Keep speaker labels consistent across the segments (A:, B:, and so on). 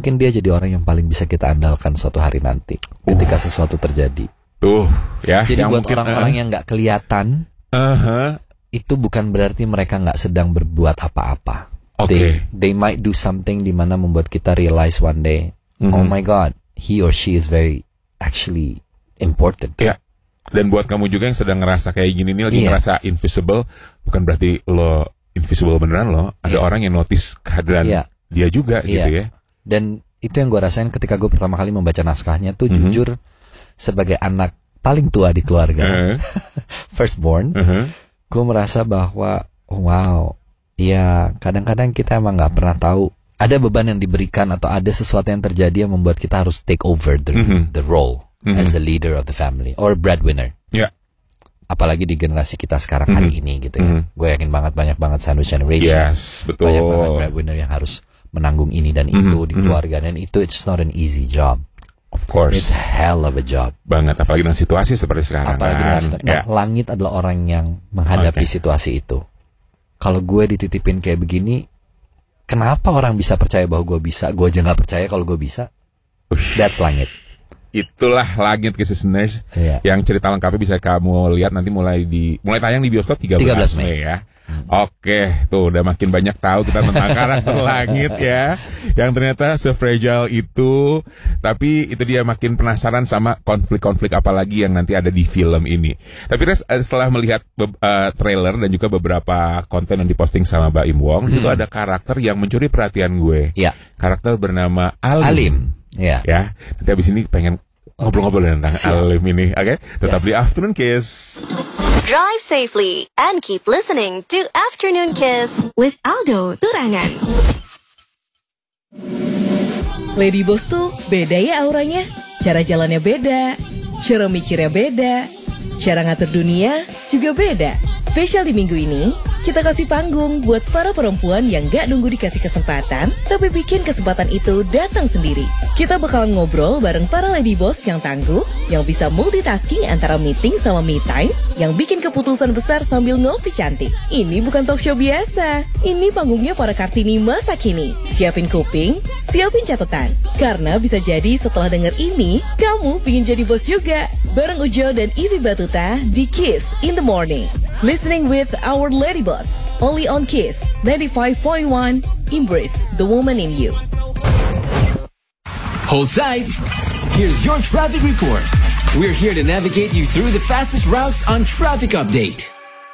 A: mungkin dia jadi orang yang paling bisa kita andalkan suatu hari nanti ketika sesuatu terjadi.
B: Jadi
A: buat orang-orang yang nggak kelihatan, itu bukan berarti mereka nggak sedang berbuat apa-apa. They might do something di mana membuat kita realize one day, oh my God, he or she is very actually important.
B: Dan buat kamu juga yang sedang ngerasa kayak gini nih, lagi ngerasa invisible, bukan berarti lo invisible beneran lo. Ada orang yang notice kehadiran dia juga gitu ya.
A: Dan itu yang gue rasain ketika gue pertama kali membaca naskahnya tuh, jujur sebagai anak paling tua di keluarga, firstborn, gue merasa bahwa wow, ya kadang-kadang kita emang nggak pernah tahu ada beban yang diberikan atau ada sesuatu yang terjadi yang membuat kita harus take over the role as a leader of the family or breadwinner. Apalagi di generasi kita sekarang hari ini gitu ya. Gue yakin banget banyak banget sandwich generation.
B: Betul.
A: Banyak banget breadwinner yang harus menanggung ini dan itu di keluarga, dan itu it's not an easy job.
B: Of course.
A: It's hell of a job.
B: Banget, apalagi dengan situasi seperti sekarang.
A: Langit adalah orang yang menghadapi situasi itu. Kalau gue dititipin kayak begini, kenapa orang bisa percaya bahwa gue bisa? Gue aja gak percaya kalau gue bisa. That's Langit.
B: Itulah Langit Listeners. Yang cerita lengkapnya bisa kamu lihat nanti mulai tayang di bioskop 13 Mei ya. Oke, tuh udah makin banyak tahu kita tentang karakter Langit ya, yang ternyata se-fragile itu. Tapi itu dia, makin penasaran sama konflik-konflik apa lagi yang nanti ada di film ini. Tapi setelah melihat trailer dan juga beberapa konten yang diposting sama Mbak Im Wong, itu ada karakter yang mencuri perhatian gue. Karakter bernama Alim. Ya, nanti abis ini pengen ngobrol-ngobrol tentang Alim ini. Oke, tetap di Afternoon Kiss.
C: Drive safely and keep listening to Afternoon Kiss with Aldo Turangan.
D: Lady Boss tuh beda ya auranya. Cara jalannya beda, cara mikirnya beda, cara ngatur dunia juga beda. Spesial di minggu ini, kita kasih panggung buat para perempuan yang gak nunggu dikasih kesempatan, tapi bikin kesempatan itu datang sendiri. Kita bakalan ngobrol bareng para lady boss yang tangguh, yang bisa multitasking antara meeting sama me time, yang bikin keputusan besar sambil ngopi cantik. Ini bukan talk show biasa, ini panggungnya para Kartini masa kini. Siapin kuping, siapin catatan, karena bisa jadi setelah denger ini, kamu pingin jadi bos juga. Bareng Ujo dan Ivy Batuta di Kiss in the Morning. Listening with our lady boss, only on Kiss 95.1. Embrace the woman in you.
E: Hold tight. Here's your traffic report. We're here to navigate you through the fastest routes on Traffic Update.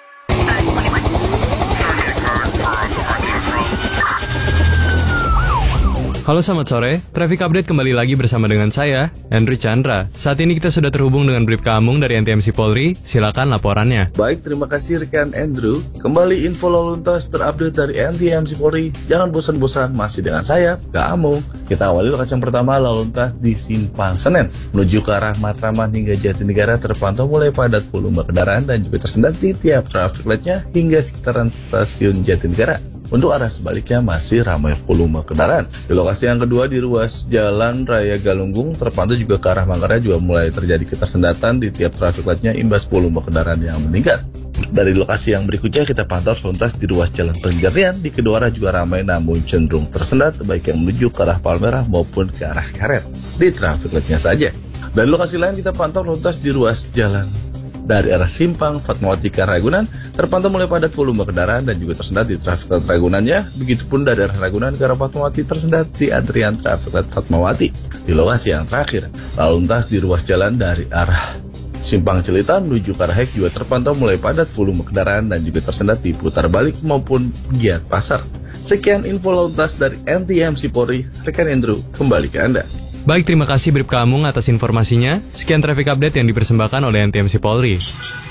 F: Halo, selamat sore. Traffic Update kembali lagi bersama dengan saya, Andrew Chandra. Saat ini kita sudah terhubung dengan Bribka Amung dari NTMC Polri. Silakan laporannya.
G: Baik, terima kasih rekan Andrew. Kembali info lalu lintas terupdate dari NTMC Polri. Jangan bosan-bosan, masih dengan saya, Kak Amung. Kita awali lokasi yang pertama, lalu lintas di Simpang Senen. Menuju ke arah Matraman hingga Jatinegara terpantau mulai padat volume kendaraan dan juga tersendat di tiap traffic light-nya hingga sekitaran stasiun Jatinegara. Untuk arah sebaliknya masih ramai volume kendaraan. Di lokasi yang kedua di ruas Jalan Raya Galunggung terpantau juga ke arah Manggarai juga mulai terjadi ketersendatan di tiap traffic light-nya imbas volume kendaraan yang meningkat. Dari lokasi yang berikutnya kita pantau tuntas di ruas Jalan Penjaringan. Di kedua arah juga ramai namun cenderung tersendat baik yang menuju ke arah Palmerah maupun ke arah Karet. Di traffic light-nya saja. Dari lokasi lain kita pantau tuntas di ruas Jalan dari arah Simpang Fatmawati ke arah Ragunan terpantau mulai padat volume kendaraan dan juga tersendat di traffic light Ragunannya. Begitupun dari arah Ragunan ke arah Fatmawati tersendat di antrian traffic light Fatmawati. Di lokasi yang terakhir, lalu lintas di ruas jalan dari arah Simpang Cilita menuju ke arah Hek juga terpantau mulai padat volume kendaraan dan juga tersendat di putar balik maupun giat pasar. Sekian info lalu lintas dari NTMC Polri. Rekan Andrew, kembali ke Anda.
F: Baik, terima kasih Bribka Amung atas informasinya. Sekian Traffic Update yang dipersembahkan oleh NTMC Polri.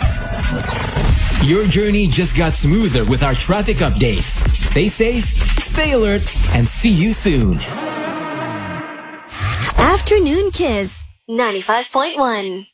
E: Your journey just got smoother with our traffic updates. Stay safe, stay alert, and see you soon.
C: Afternoon Kiss 95.1.